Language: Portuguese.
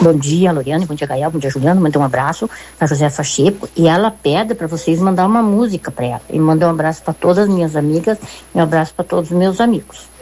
Bom dia, Loriane, bom dia, Gael, bom dia, Juliana, mandei um abraço pra Josefa Checo, e ela pede para vocês mandar uma música para ela, e mandou um abraço para todas as minhas amigas, e um abraço para todos os meus amigos.